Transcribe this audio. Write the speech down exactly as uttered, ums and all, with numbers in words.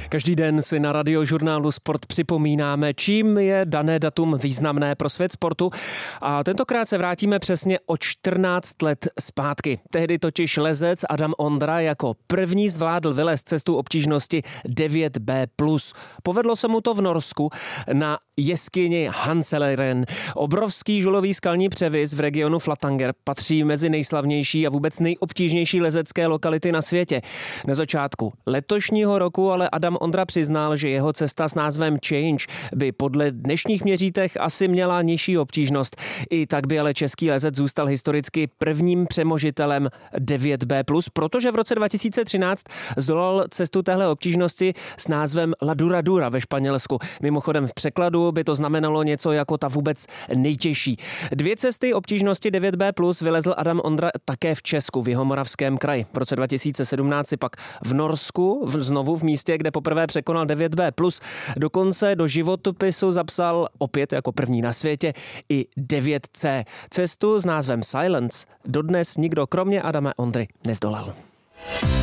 Každý den si na Radiožurnálu Sport připomínáme, čím je dané datum významné pro svět sportu. A tentokrát se vrátíme přesně o čtrnáct let zpátky. Tehdy totiž lezec Adam Ondra jako první zvládl vylézt cestu obtížnosti devět bé plus. Povedlo se mu to v Norsku na jeskyni Hanseleren. Obrovský žulový skalní převis v regionu Flatanger patří mezi nejslavnější a vůbec nejobtížnější lezecké lokality na světě. Na začátku letošního roku ale Adam Ondra přiznal, že jeho cesta s názvem Change by podle dnešních měřítek asi měla nižší obtížnost. I tak by ale český lezec zůstal historicky prvním přemožitelem devět bé plus, protože v roce dva tisíce třináct zdolal cestu téhle obtížnosti s názvem La Dura Dura ve Španělsku. Mimochodem v překladu by to znamenalo něco jako ta vůbec nejtěžší. Dvě cesty obtížnosti devět bé plus vylezl Adam Ondra také v Česku, v Jihomoravském kraji. V roce dva tisíce sedmnáct si pak v Norsku, v, znovu v místě, kde poprvé překonal devět bé plus, dokonce do životopisu zapsal opět jako první na světě i devět cé. Cestu s názvem Silence dodnes nikdo kromě Adama Ondry nezdolal.